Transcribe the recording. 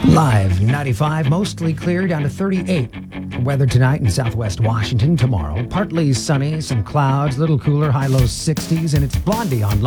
Live 95, mostly clear down to 38. Weather tonight in southwest Washington. Tomorrow, partly sunny, some clouds, little cooler, high low 60s, and it's Blondie on